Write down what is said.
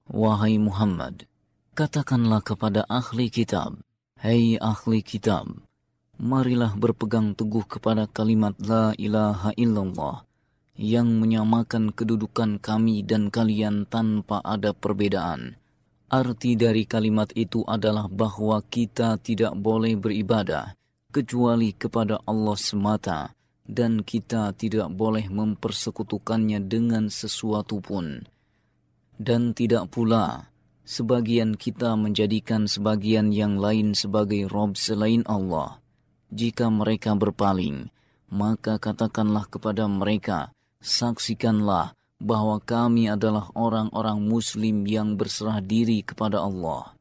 Wahai Muhammad, katakanlah kepada ahli kitab, Hei ahli kitab, marilah berpegang teguh kepada kalimat La ilaha illallah yang menyamakan kedudukan kami dan kalian tanpa ada perbedaan. Arti dari kalimat itu adalah bahwa kita tidak boleh beribadah kecuali kepada Allah semata, dan kita tidak boleh mempersekutukannya dengan sesuatu pun. Dan tidak pula sebagian kita menjadikan sebagian yang lain sebagai Rob selain Allah. Jika mereka berpaling, maka katakanlah kepada mereka, saksikanlah bahwa kami adalah orang-orang Muslim yang berserah diri kepada Allah.